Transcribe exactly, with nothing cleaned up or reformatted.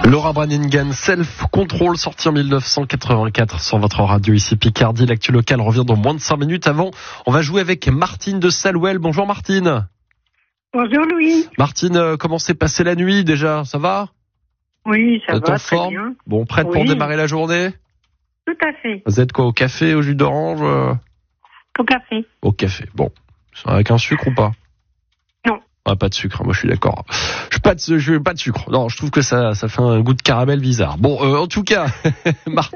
Laura Branigan, Self Control, sorti en dix-neuf cent quatre-vingt-quatre sur votre radio ici Picardie. L'actu local revient dans moins de cinq minutes. Avant, on va jouer avec Martine de Salouel. Bonjour Martine. Bonjour Louis. Martine, comment s'est passée la nuit déjà? Ça va? Oui, ça Vous êtes va, en très forme? bien. Bon, prête Oui. pour démarrer la journée? Tout à fait. Vous êtes quoi, au café, au jus d'orange? euh Au café. Au café, bon. Avec un sucre ou pas? Non. Ah, pas de sucre, moi je suis d'accord. Je pas de, je pas de sucre. Non, je trouve que ça, ça fait un goût de caramel bizarre. Bon, euh, en tout cas, Martine.